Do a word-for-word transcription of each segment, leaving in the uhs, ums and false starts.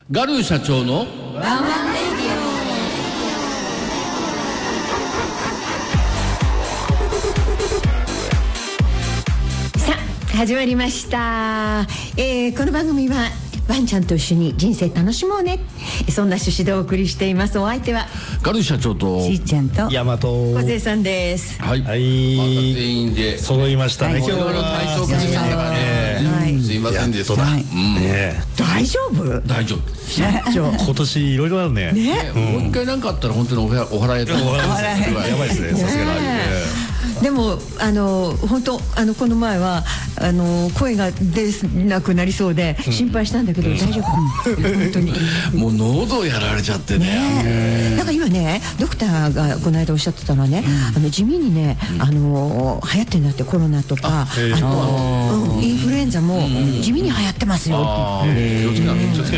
ガルー社長のワンワンレディオ。さあ始まりました、えー、この番組はワンちゃんと一緒に人生楽しもうね、そんな趣旨でお送りしています。お相手はガルー社長としーちゃんとヤマト小瀬さんです。 はい、 はい、 また全員で揃いましたね、 はい、 今日は。 いろいろ体調崩したからね、 はい、 すいませんでした、 やっとだ、 うんね大丈夫？ 大丈夫今年いろいろあるね。 ね、 ね、もう一回何かあったら本当におはお払いだお笑いやばいですね、さすがに。 でもあの本当あのこの前はあの声が出なくなりそうで心配したんだけど、大丈夫？本当にもう喉やられちゃってね。 なんか今ねドクターがこの間おっしゃってたのはね、あの地味にねあの流行ってんだって、コロナとかあとインフルエンザも地味に流行ってますよって言って。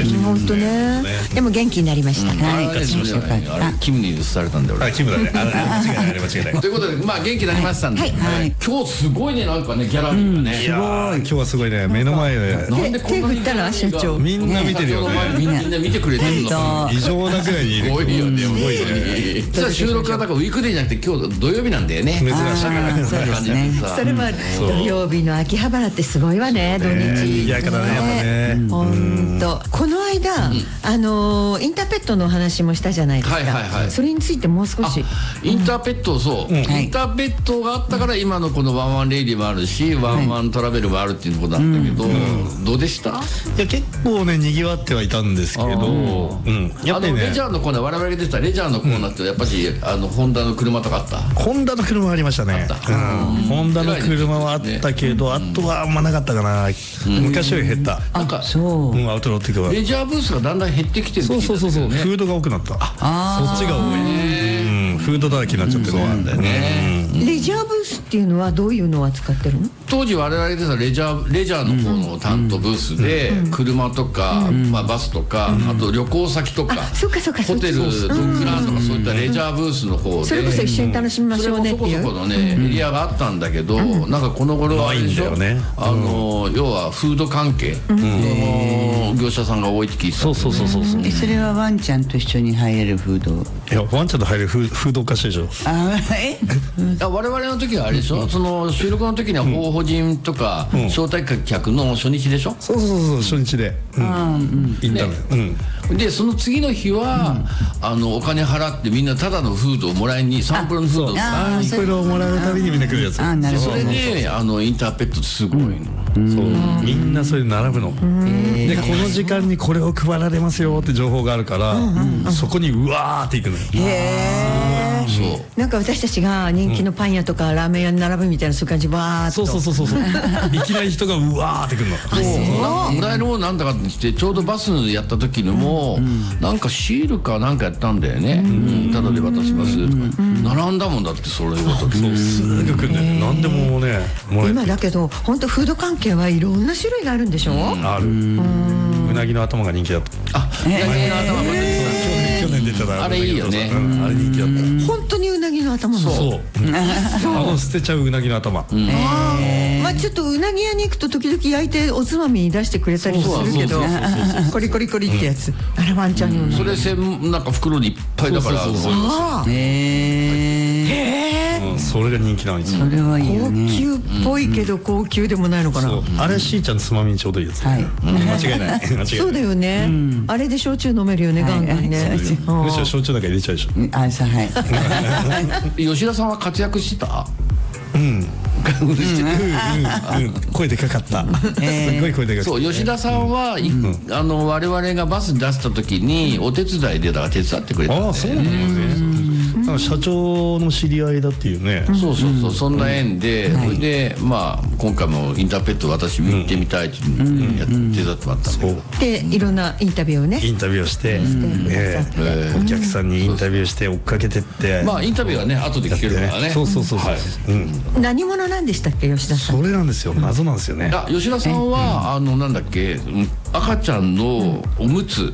本当ね。でも元気になりました。 はい、あれキムに移されたんだよ俺。 キムだね。あれ間違いない、間違いない。 ということでまあ元気になりましたんで、今日すごいね、なんかねギャラリーがね。 いやー今日はすごいね、目の前でなんでこんなに手振ったら社長みんな見てるよね。 みんな見てくれてるの。 異常なくらいにいる。 すごいよね。すごいね。実は収録はだからウィークデーじゃなくて今日土曜日なんだよね。 珍しい。 そうですね。それは土曜日の秋葉原ってすごいわね、土日。 嫌からね、やっぱね。 本当。この間あのインターペットの話もしたじゃないですか。それについてもう少し。 インターペット、そうインターペットがあったから今のこのワンワンレイディもあるし、ワンワントラベルもあるっていうことなんだけど、どうでした？ いや結構ね賑わってはいたんですけど、うんやっぱりねレジャーのコーナー、我々が出たレジャーのコーナーってやっぱりあのホンダの車とかあった？ ホンダの車はありましたね。ホンダの車はあったけど、あとはあんまなかったかな。昔より減った。 なんかそう。 アウトロっていうかレジャーブースがだんだん減ってきてる。 そうそうそうそう。フードが多くなった。そっちが多い。フードだらけになっちゃってる。そうなんだよね。 レジャーブースっていうのはどういうのを扱ってるの？ 当時我々でさレジャーレジャーの方の担当ブースで車とかまあバスとか、あと旅行先とかホテルドッグランとかそういったレジャーブースの方で、 それこそ一緒に楽しみましょうねっていうそれもそこそこのねエリアがあったんだけど、なんかこの頃はあれでしょ、あの要はフード関係の業者さんが多いって聞いてた。 そうそうそうそうそう。 それはワンちゃんと一緒に入れるフード。 いやワンちゃんと入れるフードおかしいでしょ。 あえ我々の時はあれでしょ、その収録の時には法法人とか招待客の初日でしょ。 そうそうそう、初日で行ったの。 でその次の日はあのお金払ってみんなただのフードをもらいに、サンプルのフードをこれをもらうたびにみんな来るやつ。 それであのインターペットってすごいの。 そうみんなそれで並ぶので、この時間にこれを配られますよって情報があるから、そこにうわーっていくのよ。 へえ。なんか私たちが人気のパン屋とかラーメン屋に並ぶみたいな、そういう感じ。わーっと。 そうそうそうそう。いきなり人がうわーってくるの。 もらえるものなんだかって言って、ちょうどバスやった時にもなんかシールかなんかやったんだよね。ただで渡しますとか並んだもんだって。それごとそうすぐ来るんだよ。何でもねもらえる。 今だけど本当フード関係はいろんな種類があるんでしょ。 ある。うなぎの頭が人気だった。 あ、うなぎの頭も去年出たあれいいよね。 あれ人気だった。 本当にうなぎの頭なの。 そう。あの捨てちゃううなぎの頭。 まあちょっとうなぎ屋に行くと時々焼いておつまみに出してくれたりするけど、コリコリコリってやつ、あれワンちゃん用の。 それせんなんか袋にいっぱいだから。 ああ。へえ。 それが人気なんですよ。 それはいいよね。 高級っぽいけど高級でもないのかな。 あれしーちゃんのつまみにちょうどいいやつ。間違いない。 そうだよね。あれで焼酎飲めるよね、ガンガンね。 むしろ焼酎なんか入れちゃうでしょ。 あ、さはい。 吉田さんは活躍してた？ うん。声でかかった。すごい声でかかった。 そう、吉田さんはあの我々がバス出した時にお手伝いでだから手伝ってくれたんだよね。 ああ、そうなんですね。社長の知り合いだっていうね。 そうそうそう、そんな縁で、それでまあ今回もインターペット私見てみたいってやって手伝ってもらったんだけど、 でいろんなインタビューをね、 インタビューをしてお客さんにインタビューして追っかけてって、 まあインタビューはね後で聞けるからね。 そうそうそうそう。 何者なんでしたっけ、吉田さん。 それなんですよ、謎なんですよね。 吉田さんはあのなんだっけ、赤ちゃんのおむつ